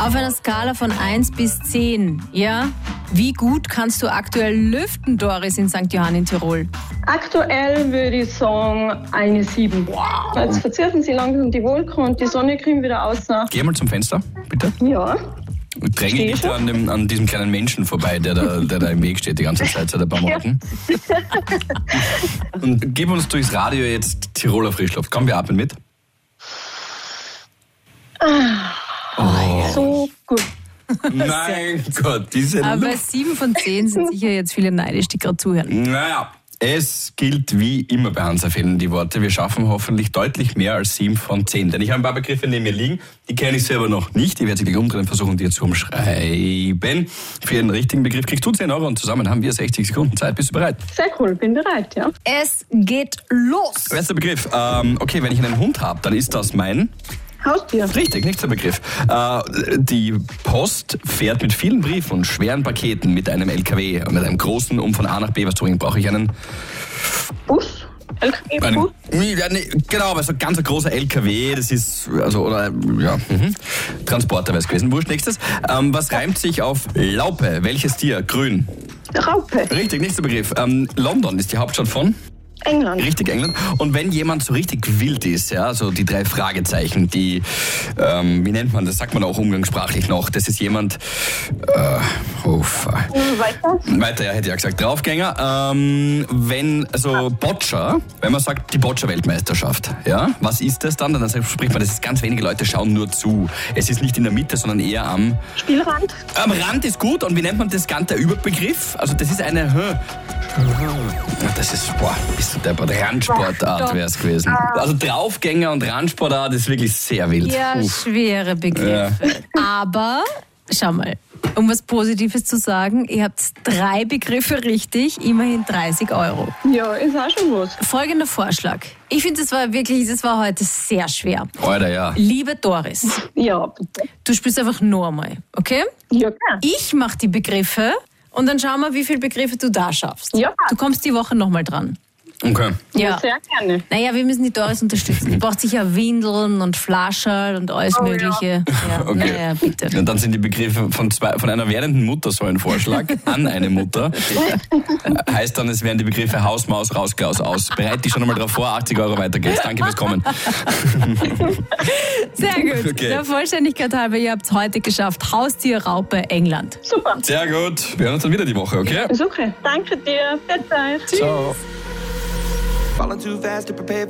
Auf einer Skala von 1 bis 10, ja? Wie gut kannst du aktuell lüften, Doris, in St. Johann in Tirol? Aktuell würde ich sagen eine 7. Wow. Jetzt verziehen sie langsam die Wolken und die Sonne kriegen wieder raus. Geh mal zum Fenster, bitte. Ja. Dränge dich da an diesem kleinen Menschen vorbei, der da im Weg steht die ganze Zeit seit ein paar Monaten. Ja. Und gib uns durchs Radio jetzt Tiroler Frischluft. Komm, wir atmen mit. So gut. Mein Gott, diese Aber bei Luft. 7 von 10 sind sicher jetzt viele neidisch, die gerade zuhören. Naja, es gilt wie immer bei Hansa fehlen die Worte. Wir schaffen hoffentlich deutlich mehr als 7 von 10. Denn ich habe ein paar Begriffe neben mir liegen, die kenne ich selber noch nicht. Ich werde sie gleich umdrehen und versuchen, dir zu umschreiben. Für jeden richtigen Begriff kriegst du 10 Euro und zusammen haben wir 60 Sekunden Zeit. Bist du bereit? Sehr cool, bin bereit, ja. Es geht los. Erster Begriff. Okay, wenn ich einen Hund habe, dann ist das mein... Haustier. Richtig, nächster Begriff. Die Post fährt mit vielen Briefen und schweren Paketen mit einem LKW, mit einem großen, um von A nach B was zu bringen. Brauche ich einen... Bus? LKW-Bus? Genau, aber so ein ganz großer LKW, das ist, also, oder, ja, Transporter wäre es gewesen. Wurscht, nächstes. Was reimt sich auf Laupe? Welches Tier? Grün. Raupe. Richtig, nächster Begriff. London ist die Hauptstadt von... England. Richtig, England. Und wenn jemand so richtig wild ist, ja, so die 3 Fragezeichen, die, wie nennt man das, sagt man auch umgangssprachlich noch, das ist jemand, Weiter, ja, hätte ich ja gesagt, Draufgänger. Boccia, wenn man sagt, die Boccia-Weltmeisterschaft, ja, was ist das dann? Dann spricht man, das ist ganz wenige Leute schauen nur zu. Es ist nicht in der Mitte, sondern eher am... Spielrand. Am Rand ist gut. Und wie nennt man das Ganze, der Überbegriff? Also das ist eine... Das ist, bist du deppert, Randsportart wäre es gewesen. Also Draufgänger und Randsportart ist wirklich sehr wild. Ja, schwere Begriffe. Ja. Aber, schau mal, um was Positives zu sagen, ihr habt 3 Begriffe richtig, immerhin 30 Euro. Ja, ist auch schon was. Folgender Vorschlag. Ich finde, das war heute sehr schwer. Alter, ja. Liebe Doris. Ja, bitte. Du spielst einfach nur einmal, okay? Ja, klar. Ich mache die Begriffe und dann schauen wir, wie viele Begriffe du da schaffst. Ja. Du kommst die Woche nochmal dran. Okay. Ja. Sehr gerne. Naja, wir müssen die Doris unterstützen. Die braucht sicher Windeln und Flascherl und alles Mögliche. Ja. Okay. Naja, bitte. Und dann sind die Begriffe von einer werdenden Mutter so ein Vorschlag an eine Mutter. Heißt dann, es wären die Begriffe Haus, Maus, Raus, Klaus, aus. Bereit dich schon einmal darauf vor, 80 Euro weiter geht's. Danke fürs Kommen. Sehr gut. Okay. Der Vollständigkeit halber, ihr habt es heute geschafft. Haustier, Raupe, England. Super. Sehr gut. Wir hören uns dann wieder die Woche, okay? Ist okay. Danke dir. Bis bald. Ciao. Falling too fast to prepare